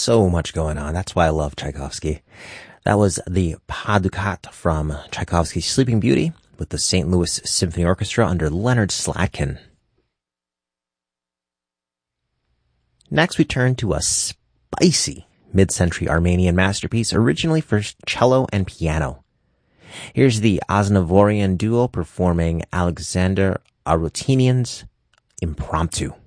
so much going on. That's why I love Tchaikovsky. That was the Pas du Quatre from Tchaikovsky's Sleeping Beauty with the St. Louis Symphony Orchestra under Leonard Slatkin. Next, we turn to a spicy mid-century Armenian masterpiece originally for cello and piano. Here's the Aznavourian duo performing Alexander Arutinian's Impromptu.